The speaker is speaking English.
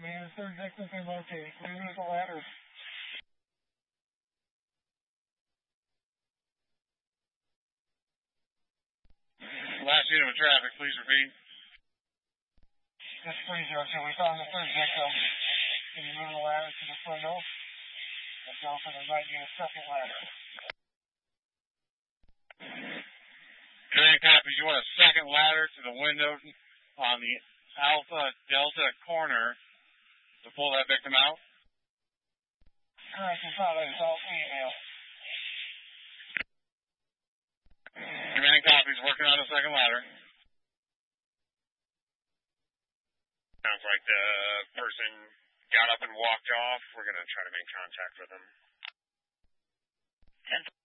man. Third victim's been located. We're going to the ladder. Last unit of traffic, please repeat. This is 302. We found the third victim. Can you move the ladder to the window? Let's go for the right unit second ladder. Command copies. You want a second ladder to the window on the Alpha Delta corner to pull that victim out? Correct. We found it. It's all female. Command copies. Working on a second ladder. Sounds like the person got up and walked off. We're going to try to make contact with them. 10